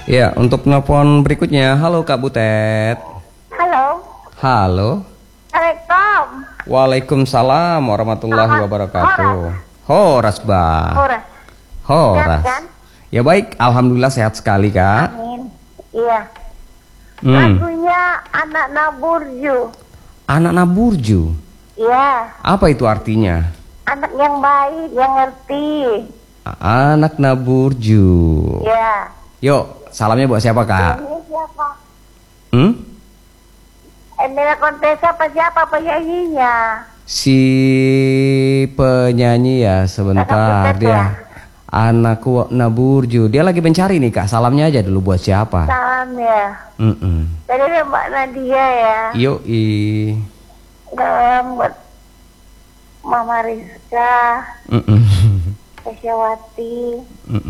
Ya, untuk telepon berikutnya. Halo Kak Butet. Halo. Halo. Assalamualaikum. Waalaikumsalam warahmatullahi wabarakatuh. Horas, Bang. Horas. Horas. Sehat, kan? Ya baik, alhamdulillah sehat sekali, Kak. Amin. Iya. Lagunya Anak Naburju. Anak Naburju. Iya. Apa itu artinya? Anak yang baik, yang ngerti. Anak Naburju. Iya. Yuk, salamnya buat siapa, Kak? Ini siapa? Emilia Contessa apa siapa penyanyinya? Si penyanyi ya, sebentar Butet dia. ya? Anakku Naburju. Dia lagi mencari nih, Kak. Salamnya aja dulu buat siapa? Salam ya. Jadi ada Mbak Nadia ya. Yoi. Salam buat Mama Rizka, Kesyawati,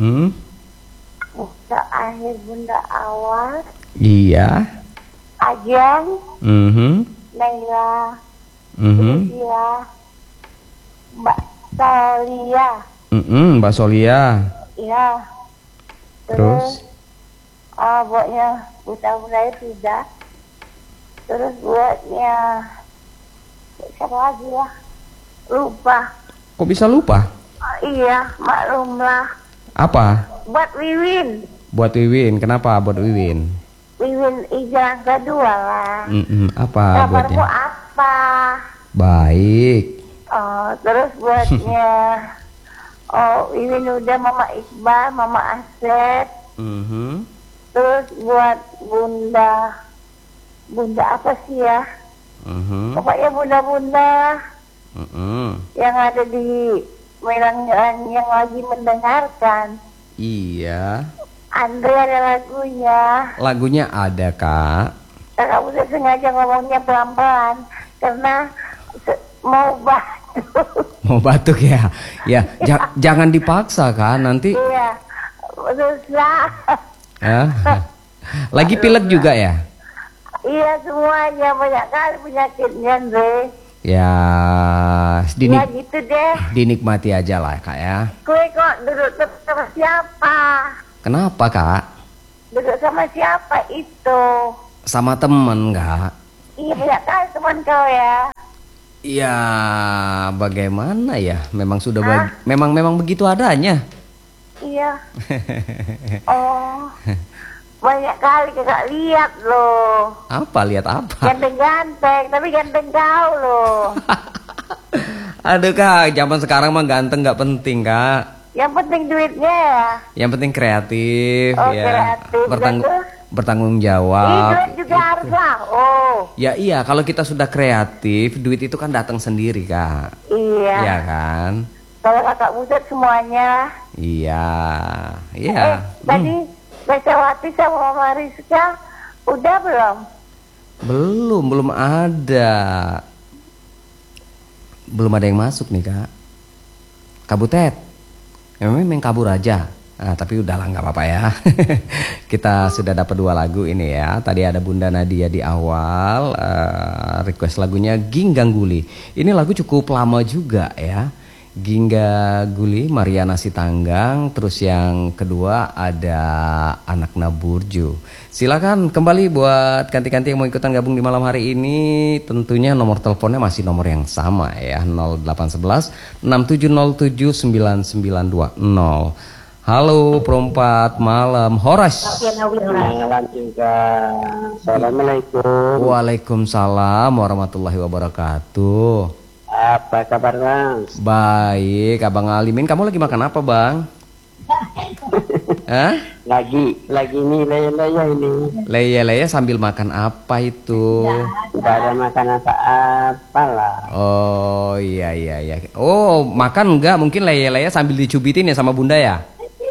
Musa Akhir, Bunda Awas, Iya. Ajeng, Naila, Lucia, Mbak Solia, Mbak Solia. iya. Terus? Buatnya Bunda tidak. Terus buatnya siapa lagi ya? Lupa. Kok bisa lupa? Iya, maklumlah. Apa? Buat Wiwin. Buat Wiwin. Kenapa buat Wiwin? Wiwin Ijang kedua lah. Apa buatnya? Kabarmu apa? Baik. Terus buatnya Wiwin udah Mama Iqbal, Mama Asep. Terus buat Bunda apa sih ya? Pokoknya bunda-bunda yang ada di Melangan yang lagi mendengarkan. Iya. Andre ada lagunya. Lagunya ada, Kak. Kakak udah sengaja ngomongnya pelan-pelan karena mau batuk. Mau batuk ya? Ya, jangan dipaksa, Kak. Nanti. Iya, susah. Lagi pilek juga ya? Iya, semuanya banyak kali penyakitnya, Andre. Ya, Ya gitu deh. dinikmati aja lah, Kak ya. Kue kok duduk sama siapa? Kenapa, Kak? Duduk sama siapa itu? Sama temen, Kak. Iya, banyak kali teman kau ya. Ya, bagaimana ya? Memang sudah memang begitu adanya. Iya. Banyak kali kakak lihat loh. Apa? Lihat apa? Ganteng-ganteng, tapi ganteng kau loh. Aduh, Kak, zaman sekarang mah ganteng nggak penting, Kak. Yang penting duitnya ya. Yang penting kreatif, ya. Kreatif. Bertanggung jawab. Duit juga harus lah. Ya iya, kalau kita sudah kreatif, duit itu kan datang sendiri, Kak. Iya. Iya kan? Kalau kakak Butet semuanya. Iya. Iya. Tadi Kesyawati sama Mama Rizka udah belum? Belum ada. Belum ada yang masuk nih, Kak. Kak Butet, memang kabur aja. Tapi udahlah, nggak apa-apa ya. Kita sudah dapat 2 lagu ini ya. Tadi ada Bunda Nadia di awal, request lagunya Ginggang Guli. Ini lagu cukup lama juga ya. Gingga Guli, Mariana Sitanggang. Terus yang kedua ada Anak Naburju. Silakan kembali buat kanti-kanti yang mau ikutan gabung di malam hari ini. Tentunya nomor teleponnya masih nomor yang sama ya, 0811 6707 9920. Halo perempat malam, Horas. Malam juga. Assalamualaikum. Waalaikumsalam warahmatullahi wabarakatuh. Apa kabar, Bang? Baik, Abang Alimin. Kamu lagi makan apa, Bang? Lagi ini leya ini. Leya sambil makan apa itu? Tidak ada makan apa lah. Oh iya. Oh, makan enggak? Mungkin leya sambil dicubitin ya sama Bunda ya?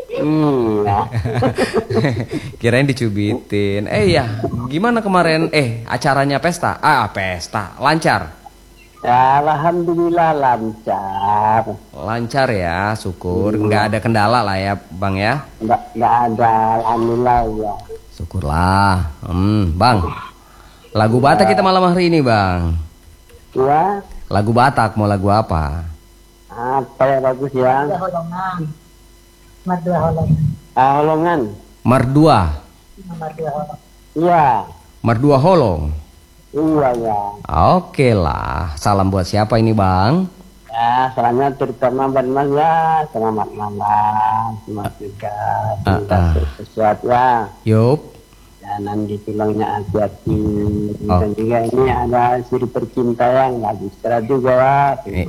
Kirain dicubitin. Ya, gimana kemarin? Acaranya pesta? Pesta. Lancar? Ya, alhamdulillah lancar. Lancar ya, syukur. Nggak ada kendala lah ya, Bang ya? Nggak ada, alhamdulillah ya. Syukurlah. Bang, lagu Batak kita malam hari ini, Bang. Ya. Lagu Batak, mau lagu apa? Apa yang bagus ya? Holongan. Merdua. Iya. Merdua Holong. Iya ya. Oke lah. Salam buat siapa ini Bang? Ya, salamnya terutama buat Mas ya. Selamat malam. Selamat juga. Sesuatu ya. Yup. Jangan ditulangnya hati-hati. Oh. Dan juga ini ada siri percinta yang lagi istirahat juga ya.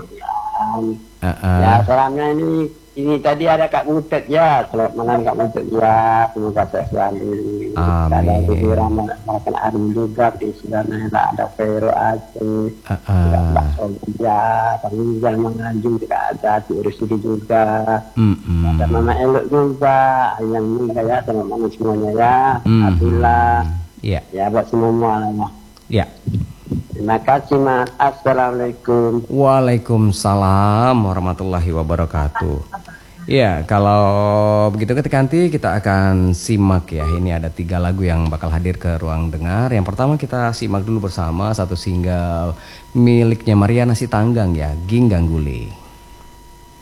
Ya, salamnya ini tadi ada Kak Mutet ya. Selamat malam Kak Mutet ya. Semoga sehat selalu. Ada Ibu Rahman makan Arum juga di sana ada Vero Aceh. Tidak bakso ya. Kami juga mengajung tidak ada diurus diri juga. Ada Mama Elok juga. Ayang juga ya. Selamat malam semuanya ya. Abdullah. Ya buat semua lah. Ya. Terima kasih Mas. Assalamualaikum. Waalaikumsalam warahmatullahi wabarakatuh. Ya, kalau begitu ketika nanti kita akan simak ya. Ini ada 3 lagu yang bakal hadir ke ruang dengar. Yang pertama kita simak dulu bersama satu single miliknya Mariana Sitanggang ya, Ging Gangguli.